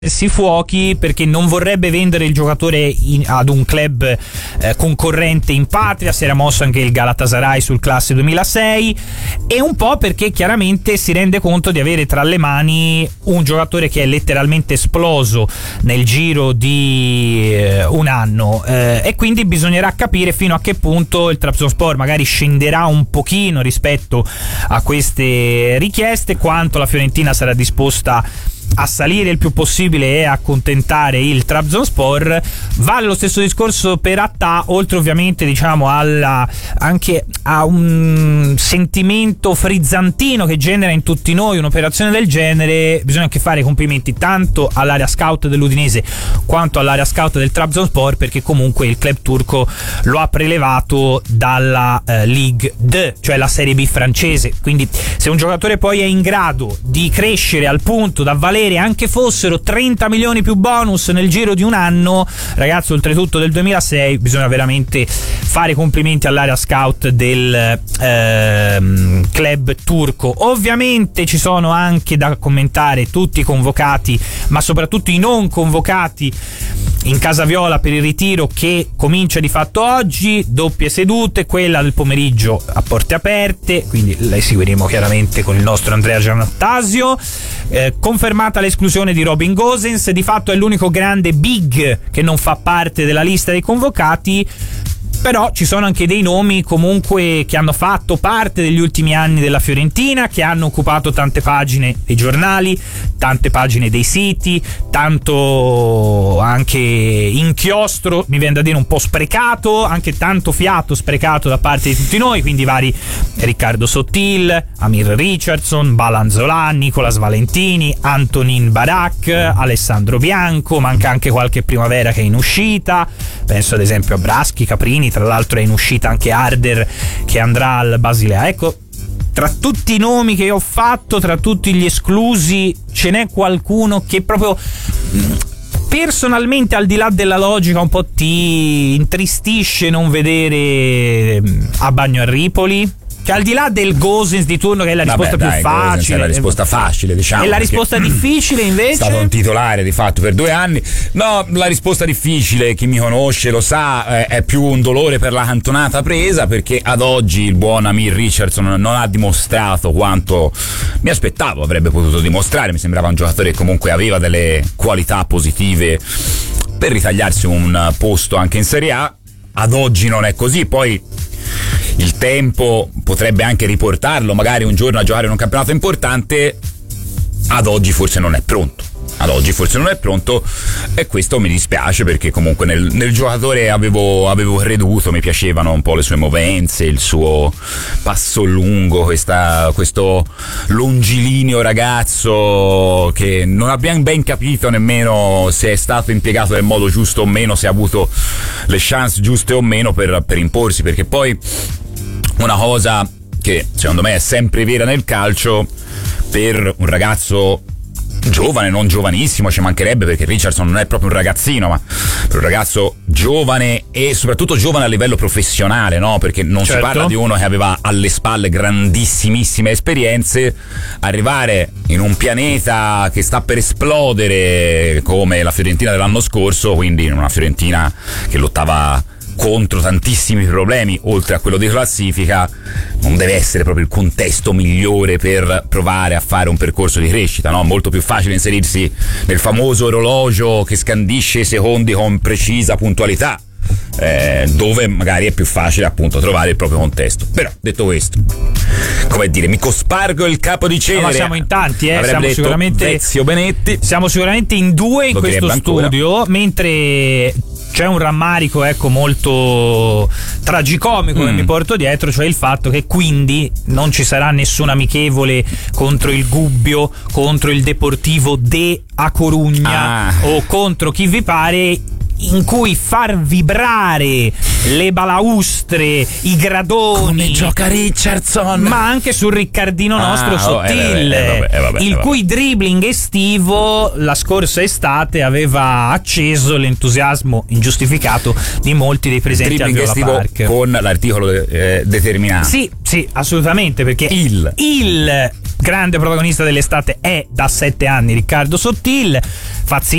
si fuochi perché non vorrebbe vendere il giocatore ad un club concorrente in patria. Si era mosso anche il Galatasaray sul classe 2006, e un po' perché chiaramente si rende conto di avere tra le mani un giocatore che è letteralmente esploso nel giro di un anno, e quindi bisognerà capire fino a che punto il Trabzonspor magari scenderà un pochino rispetto a queste richieste, quanto la Fiorentina sarà disposta a salire il più possibile e accontentare il Trabzonspor. Vale lo stesso discorso per Atta, oltre ovviamente anche a un sentimento frizzantino che genera in tutti noi un'operazione del genere. Bisogna anche fare complimenti tanto all'area scout dell'Udinese quanto all'area scout del Trabzonspor, perché comunque il club turco lo ha prelevato dalla Ligue 2, cioè la Serie B francese. Quindi se un giocatore poi è in grado di crescere al punto da valere anche fossero 30 milioni più bonus nel giro di un anno, ragazzo, oltretutto del 2006, bisogna veramente fare complimenti all'area scout del club turco. Ovviamente ci sono anche da commentare tutti i convocati, ma soprattutto i non convocati in casa viola per il ritiro che comincia di fatto oggi. Doppie sedute, quella del pomeriggio a porte aperte, quindi la seguiremo chiaramente con il nostro Andrea Giannattasio. Confermata l'esclusione di Robin Gosens, di fatto è l'unico grande big che non fa parte della lista dei convocati. Però ci sono anche dei nomi comunque che hanno fatto parte degli ultimi anni della Fiorentina, che hanno occupato tante pagine dei giornali, tante pagine dei siti, tanto anche inchiostro, mi viene da dire un po' sprecato, anche tanto fiato sprecato da parte di tutti noi, quindi vari Riccardo Sottil, Amir Richardson, Balan Zola, Nicolas Valentini, Antonin Barak, Alessandro Bianco, manca anche qualche primavera che è in uscita, penso ad esempio a Braschi, Caprini. Tra l'altro è in uscita anche Harder che andrà al Basilea. Ecco, tra tutti i nomi che ho fatto, tra tutti gli esclusi, ce n'è qualcuno che proprio personalmente, al di là della logica, un po' ti intristisce non vedere a bagno a Ripoli? Che al di là del Gosens di turno, che è la risposta più facile, è la risposta facile, diciamo. E la risposta difficile invece? È stato un titolare di fatto per 2 anni. No, la risposta difficile, chi mi conosce lo sa, è più un dolore per la cantonata presa, perché ad oggi il buon Amir Richardson non ha dimostrato quanto mi aspettavo avrebbe potuto dimostrare. Mi sembrava un giocatore che comunque aveva delle qualità positive per ritagliarsi un posto anche in Serie A. Ad oggi non è così. Poi il tempo potrebbe anche riportarlo magari un giorno a giocare in un campionato importante. Ad oggi forse non è pronto. E questo mi dispiace, perché comunque nel giocatore avevo creduto, mi piacevano un po' le sue movenze, il suo passo lungo, questo longilineo ragazzo che non abbiamo ben capito nemmeno se è stato impiegato nel modo giusto o meno, se ha avuto le chance giuste o meno per imporsi, perché poi una cosa che secondo me è sempre vera nel calcio, per un ragazzo giovane, non giovanissimo, ci mancherebbe, perché Richardson non è proprio un ragazzino, ma per un ragazzo giovane, e soprattutto giovane a livello professionale, no? Perché non si parla di uno che aveva alle spalle grandissimissime esperienze. Arrivare in un pianeta che sta per esplodere come la Fiorentina dell'anno scorso, quindi in una Fiorentina che lottava contro tantissimi problemi oltre a quello di classifica, non deve essere proprio il contesto migliore per provare a fare un percorso di crescita, no? Molto più facile inserirsi nel famoso orologio che scandisce i secondi con precisa puntualità, dove magari è più facile appunto trovare il proprio contesto. Però detto questo, come dire, mi cospargo il capo di cenere. Ma siamo in tanti, siamo sicuramente Ezio Benetti. Siamo sicuramente in 2 in questo studio ancora. Mentre c'è un rammarico, ecco, molto tragicomico che mi porto dietro, cioè il fatto che quindi non ci sarà nessun amichevole contro il Gubbio, contro il Deportivo de A Corugna o contro chi vi pare, in cui far vibrare le balaustre, i gradoni, come gioca Richardson, ma anche sul Riccardino nostro Sottil, il cui dribbling estivo la scorsa estate aveva acceso l'entusiasmo ingiustificato di molti dei presenti al Viola Park. Con l'articolo determinato. Sì, assolutamente, perché il grande protagonista dell'estate è da 7 anni Riccardo Sottil.